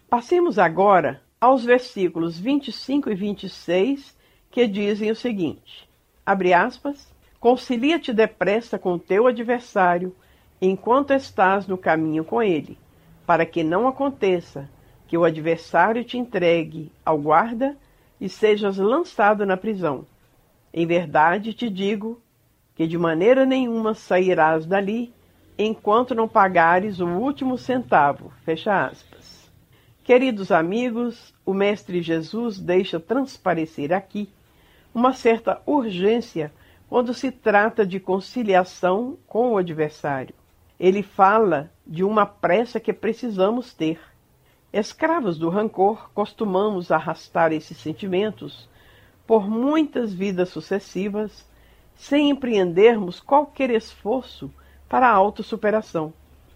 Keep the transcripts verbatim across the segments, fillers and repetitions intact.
Passemos agora aos versículos vinte e cinco e vinte e seis, que dizem o seguinte, abre aspas, concilia-te depressa com o teu adversário, enquanto estás no caminho com ele, para que não aconteça que o adversário te entregue ao guarda e sejas lançado na prisão. Em verdade te digo que de maneira nenhuma sairás dali, enquanto não pagares o último centavo. Fecha aspas. Queridos amigos, o Mestre Jesus deixa transparecer aqui uma certa urgência quando se trata de conciliação com o adversário. Ele fala de uma pressa que precisamos ter. Escravos do rancor, costumamos arrastar esses sentimentos por muitas vidas sucessivas, sem empreendermos qualquer esforço para a autossuperação.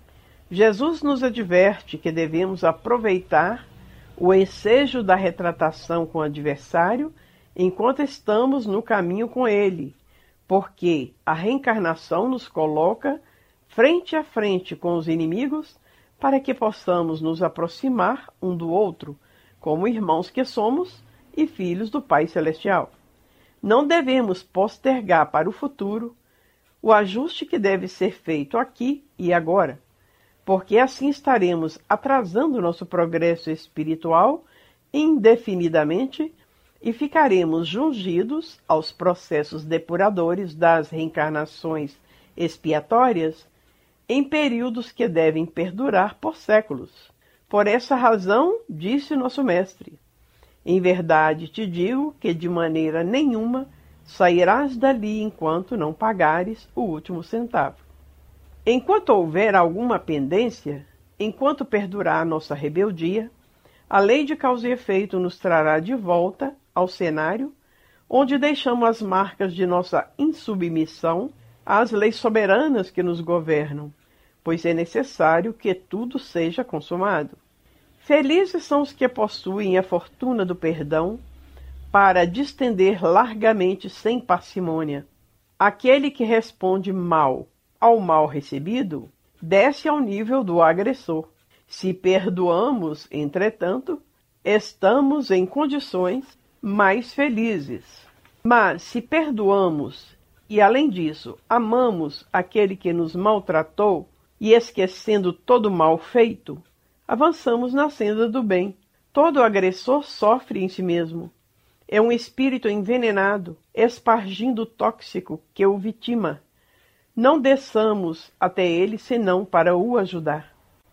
Jesus nos adverte que devemos aproveitar o ensejo da retratação com o adversário enquanto estamos no caminho com ele, porque a reencarnação nos coloca frente a frente com os inimigos para que possamos nos aproximar um do outro, como irmãos que somos e filhos do Pai Celestial. Não devemos postergar para o futuro o ajuste que deve ser feito aqui e agora, porque assim estaremos atrasando nosso progresso espiritual indefinidamente e ficaremos jungidos aos processos depuradores das reencarnações expiatórias em períodos que devem perdurar por séculos. Por essa razão, disse nosso mestre, em verdade te digo que de maneira nenhuma sairás dali enquanto não pagares o último centavo. Enquanto houver alguma pendência, enquanto perdurar nossa rebeldia, a lei de causa e efeito nos trará de volta ao cenário onde deixamos as marcas de nossa insubmissão às leis soberanas que nos governam, pois é necessário que tudo seja consumado. Felizes são os que possuem a fortuna do perdão para distender largamente sem parcimônia. Aquele que responde mal ao mal recebido desce ao nível do agressor. Se perdoamos, entretanto, estamos em condições mais felizes. Mas se perdoamos e, além disso, amamos aquele que nos maltratou, e esquecendo todo o mal feito, avançamos na senda do bem. Todo agressor sofre em si mesmo. É um espírito envenenado, espargindo o tóxico que o vitima. Não desçamos até ele senão para o ajudar.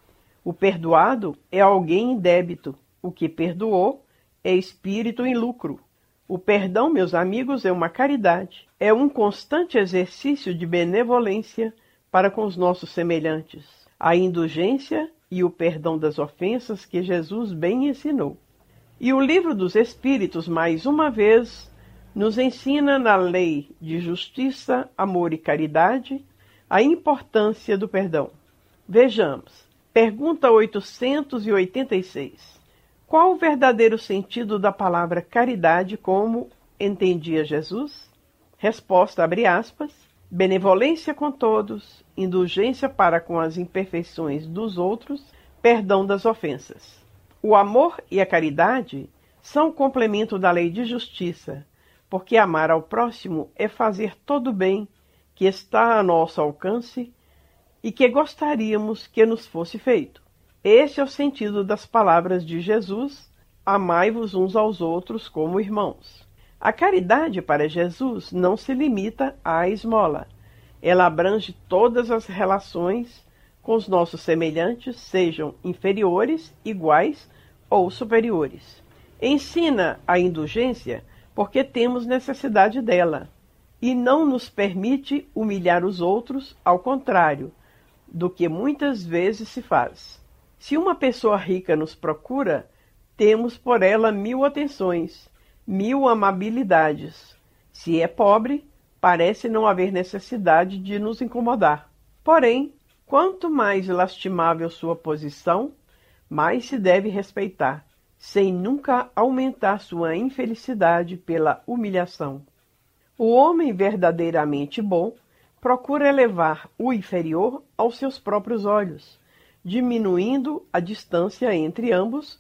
O perdoado é alguém em débito. O que perdoou é espírito em lucro. O perdão, meus amigos, é uma caridade. É um constante exercício de benevolência para com os nossos semelhantes, a indulgência e o perdão das ofensas que Jesus bem ensinou. E o livro dos Espíritos, mais uma vez, nos ensina na lei de justiça, amor e caridade a importância do perdão. Vejamos, pergunta oitocentos e oitenta e seis. Qual o verdadeiro sentido da palavra caridade como entendia Jesus? Resposta, abre aspas, benevolência com todos, indulgência para com as imperfeições dos outros, perdão das ofensas. O amor e a caridade são o complemento da lei de justiça, porque amar ao próximo é fazer todo o bem que está a nosso alcance e que gostaríamos que nos fosse feito. Este é o sentido das palavras de Jesus, amai-vos uns aos outros como irmãos. A caridade para Jesus não se limita à esmola. Ela abrange todas as relações com os nossos semelhantes, sejam inferiores, iguais ou superiores. Ensina a indulgência porque temos necessidade dela e não nos permite humilhar os outros, ao contrário do que muitas vezes se faz. Se uma pessoa rica nos procura, temos por ela mil atenções, mil amabilidades. Se é pobre, parece não haver necessidade de nos incomodar. Porém, quanto mais lastimável sua posição, mais se deve respeitar, sem nunca aumentar sua infelicidade pela humilhação. O homem verdadeiramente bom procura elevar o inferior aos seus próprios olhos, diminuindo a distância entre ambos